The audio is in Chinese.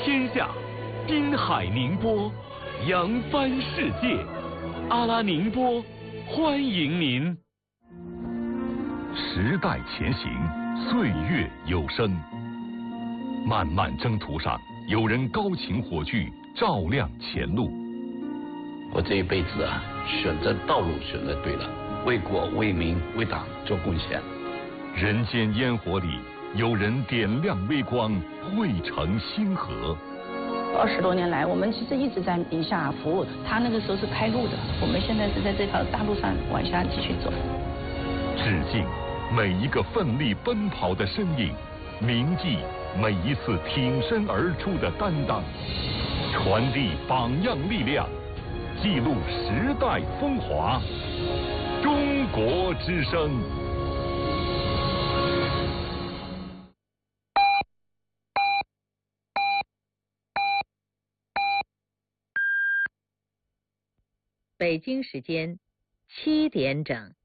天下，滨海宁波，扬帆世界。阿拉宁波，欢迎您。时代前行，岁月有声。漫漫征途上，有人高擎火炬，照亮前路。 我这一辈子啊，选择道路选择对了，为国为民为党做贡献。 人间烟火里，有人点亮微光，汇成星河。 20多年来，我们其实一直在宁夏服务。他那个时候是开路的，我们现在是在这条大路上往下继续走。 致敬每一个奋力奔跑的身影，铭记每一次挺身而出的担当，传递榜样力量，记录时代风华。中国之声。 北京时间7点整。